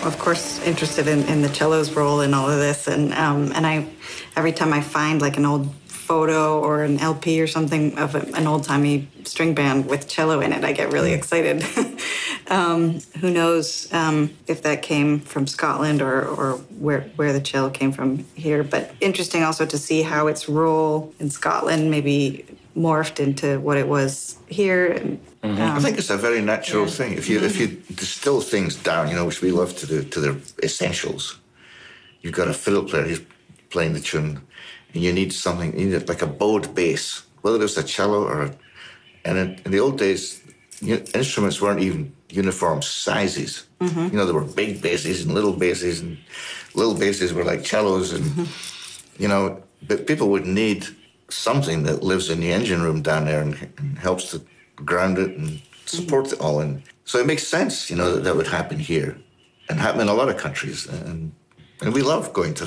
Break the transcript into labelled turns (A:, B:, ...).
A: of course, interested in the cello's role in all of this, and every time I find like an old photo or an LP or something of an old-timey string band with cello in it, I get really excited. Who knows if that came from Scotland or where the cello came from here, but interesting also to see how its role in Scotland maybe morphed into what it was here.
B: I think it's a very natural thing. If you distill things down, which we love to do, to their essentials, you've got a fiddle player who's playing the tune, and you need something, you need like a bowed bass, whether it's a cello and in the old days, instruments weren't even uniform sizes. There were big basses and little basses were like cellos, and but people would need something that lives in the engine room down there and helps to ground it and support it all. And so it makes sense, that would happen here and happen in a lot of countries. And we love going to